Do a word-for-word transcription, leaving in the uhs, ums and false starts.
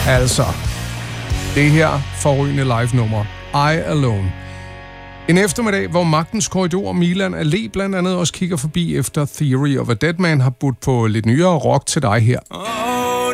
Altså, det her forrygende live-nummer, I Alone. En eftermiddag, hvor Magtens Korridor Milan Allé blandt andet også kigger forbi efter Theory of a Dead Man har budt på lidt nyere rock til dig her.